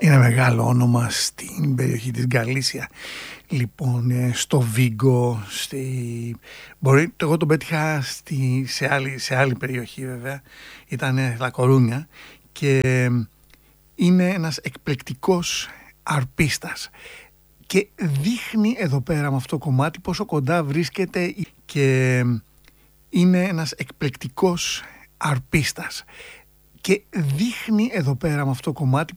είναι μεγάλο όνομα στην περιοχή της Γκαλίσια. Λοιπόν, στο Βίγκο, εγώ τον πέτυχα σε άλλη περιοχή βέβαια, ήταν Λα Κορούνια, και είναι ένας εκπληκτικός αρπίστας και δείχνει εδώ πέρα με αυτό το κομμάτι πόσο κοντά βρίσκεται, και είναι ένας εκπληκτικός αρπίστας και δείχνει εδώ πέρα με αυτό το κομμάτι